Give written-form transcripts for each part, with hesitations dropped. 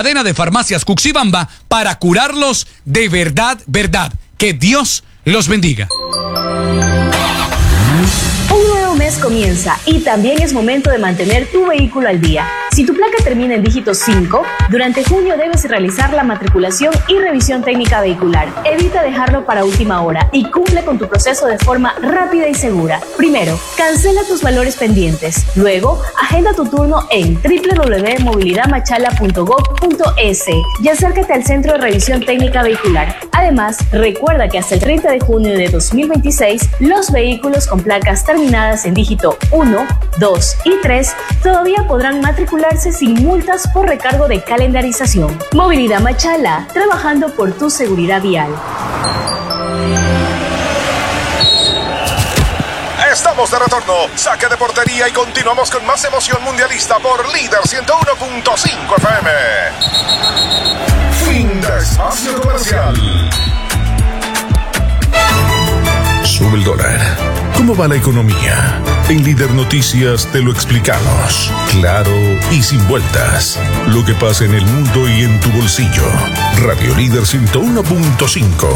Cadena de farmacias Cuxibamba para curarlos de verdad, verdad. Que Dios los bendiga. Un nuevo mes comienza y también es momento de mantener tu vehículo al día. Si tu placa termina en dígito 5, durante junio debes realizar la matriculación y revisión técnica vehicular. Evita dejarlo para última hora y cumple con tu proceso de forma rápida y segura. Primero, cancela tus valores pendientes. Luego, agenda tu turno en www.movilidadmachala.gov.es y acércate al Centro de Revisión Técnica Vehicular. Además, recuerda que hasta el 30 de junio de 2026, los vehículos con placas terminadas en dígito 1, 2 y 3 todavía podrán matricularse sin multas por recargo de calendarización. Movilidad Machala, trabajando por tu seguridad vial. Estamos de retorno, saque de portería y continuamos con más emoción mundialista por Líder 101.5 FM. Fin de espacio comercial. Sube el dólar. ¿Cómo va la economía? En Líder Noticias te lo explicamos, claro y sin vueltas. Lo que pasa en el mundo y en tu bolsillo. Radio Líder 101.5.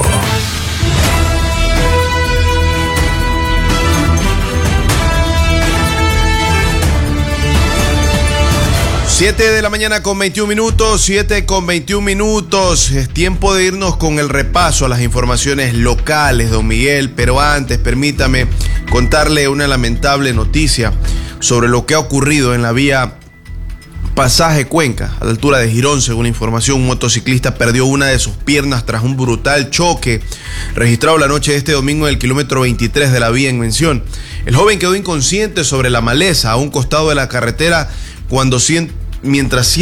7 de la mañana con 21 minutos, 7 con 21 minutos. Es tiempo de irnos con el repaso a las informaciones locales, don Miguel. Pero antes, permítame contarle una lamentable noticia sobre lo que ha ocurrido en la vía Pasaje Cuenca, a la altura de Girón. Según la información, un motociclista perdió una de sus piernas tras un brutal choque registrado la noche de este domingo en el kilómetro 23 de la vía en mención. El joven quedó inconsciente sobre la maleza a un costado de la carretera mientras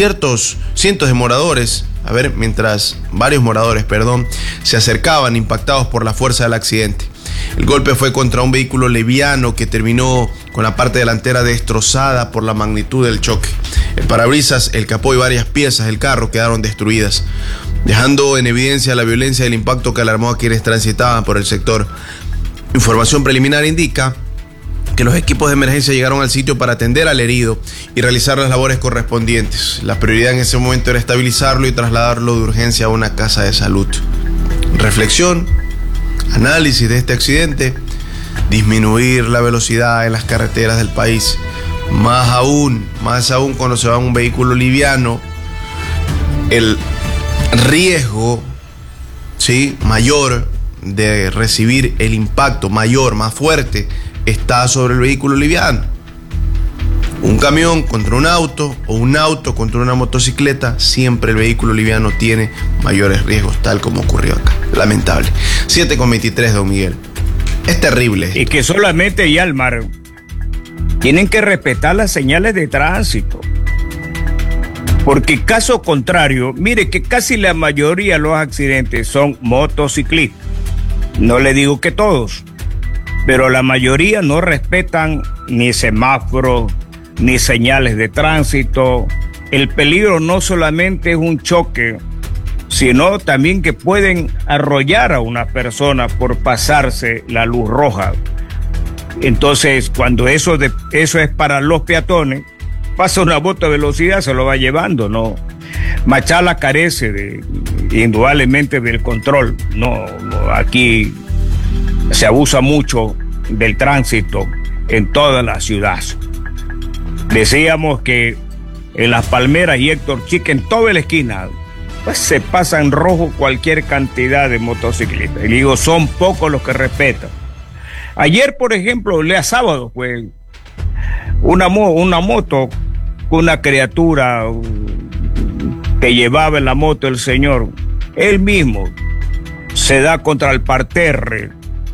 varios moradores, se acercaban impactados por la fuerza del accidente. El golpe fue contra un vehículo liviano que terminó con la parte delantera destrozada por la magnitud del choque. El parabrisas, el capó y varias piezas del carro quedaron destruidas, dejando en evidencia la violencia del impacto que alarmó a quienes transitaban por el sector. Información preliminar indica que los equipos de emergencia llegaron al sitio para atender al herido y realizar las labores correspondientes. La prioridad en ese momento era estabilizarlo y trasladarlo de urgencia a una casa de salud. Reflexión, análisis de este accidente: disminuir la velocidad en las carreteras del país. Más aún cuando se va en un vehículo liviano, el riesgo, ¿sí?, mayor de recibir el impacto mayor, más fuerte, está sobre el vehículo liviano. Un camión contra un auto o un auto contra una motocicleta, siempre el vehículo liviano tiene mayores riesgos, tal como ocurrió acá. Lamentable. 7:23, don Miguel. Es terrible. Y que solamente, Yalmar, tienen que respetar las señales de tránsito. Porque caso contrario, mire que casi la mayoría de los accidentes son motociclistas. No le digo que todos, pero la mayoría no respetan ni semáforos, ni señales de tránsito. El peligro no solamente es un choque, sino también que pueden arrollar a una persona por pasarse la luz roja. Entonces, cuando eso es para los peatones, pasa una moto de velocidad, se lo va llevando, ¿no? Machala carece indudablemente del control. No, aquí se abusa mucho del tránsito en toda la ciudad. Decíamos que en Las Palmeras y Héctor Chique, en toda la esquina, pues se pasa en rojo cualquier cantidad de motociclistas. Y digo, son pocos los que respetan. Ayer, por ejemplo, el día sábado, pues, una moto con una criatura que llevaba en la moto el señor, él mismo se da contra el parterre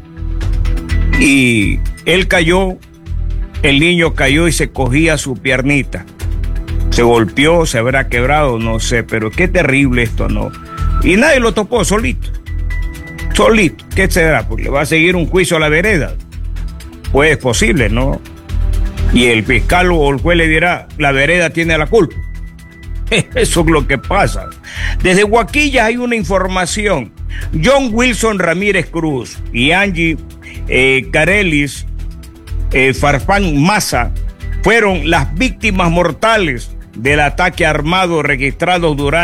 y él cayó, el niño cayó y se cogía su piernita. Se golpeó, se habrá quebrado, no sé, pero qué terrible esto, ¿no? Y nadie lo topó, solito. ¿Qué será? Pues le va a seguir un juicio a la vereda. Pues es posible, ¿no? Y el fiscal o el juez le dirá, la vereda tiene la culpa. Eso es lo que pasa. Desde Huaquillas hay una información. John Wilson Ramírez Cruz y Angie Carelis Farfán Maza fueron las víctimas mortales del ataque armado registrado durante